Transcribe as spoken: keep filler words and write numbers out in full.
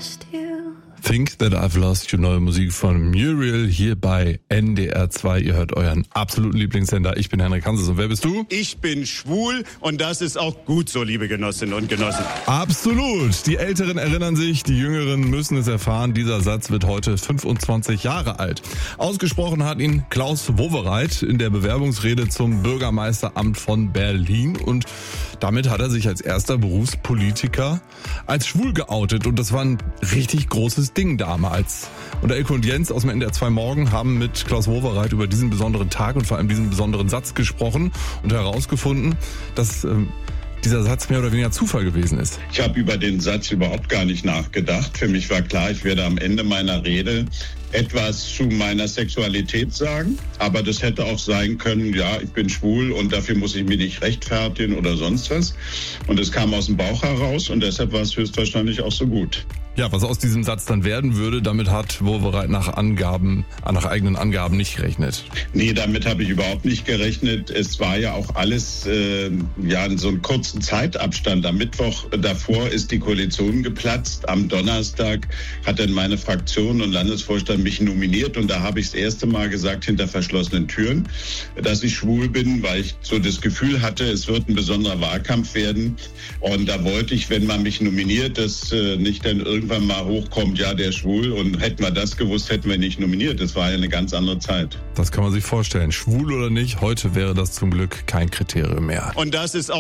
Think That I've Lost You, neue Musik von Muriel hier bei N D R zwei. Ihr hört euren absoluten Lieblingssender. Ich bin Henrik Hanses und wer bist du? Ich bin schwul und das ist auch gut so, liebe Genossinnen und Genossen. Absolut. Die Älteren erinnern sich, die Jüngeren müssen es erfahren. Dieser Satz wird heute fünfundzwanzig Jahre alt. Ausgesprochen hat ihn Klaus Wowereit in der Bewerbungsrede zum Bürgermeisteramt von Berlin und damit hat er sich als erster Berufspolitiker als schwul geoutet und das war ein richtig großes Ding damals. Und der Ilko und Jens aus dem N D R zwei Morgen haben mit Klaus Wowereit über diesen besonderen Tag und vor allem diesen besonderen Satz gesprochen und herausgefunden, dass ähm, dieser Satz mehr oder weniger Zufall gewesen ist. Ich habe über den Satz überhaupt gar nicht nachgedacht. Für mich war klar, ich werde am Ende meiner Rede etwas zu meiner Sexualität sagen. Aber das hätte auch sein können, ja, ich bin schwul und dafür muss ich mich nicht rechtfertigen oder sonst was. Und es kam aus dem Bauch heraus und deshalb war es höchstwahrscheinlich auch so gut. Ja, was aus diesem Satz dann werden würde, damit hat Wowereit nach Angaben, nach eigenen Angaben nicht gerechnet. Nee, damit habe ich überhaupt nicht gerechnet. Es war ja auch alles äh, ja in so einem kurzen Zeitabstand. Am Mittwoch davor ist die Koalition geplatzt. Am Donnerstag hat dann meine Fraktion und Landesvorstand mich nominiert und da habe ich das erste Mal gesagt, hinter verschlossenen Türen, dass ich schwul bin, weil ich so das Gefühl hatte, es wird ein besonderer Wahlkampf werden. Und da wollte ich, wenn man mich nominiert, dass äh, nicht dann irgendwie irgendwann mal hochkommt, ja, der ist schwul und hätten wir das gewusst, hätten wir nicht nominiert. Das war ja eine ganz andere Zeit. Das kann man sich vorstellen. Schwul oder nicht, heute wäre das zum Glück kein Kriterium mehr. Und das ist auch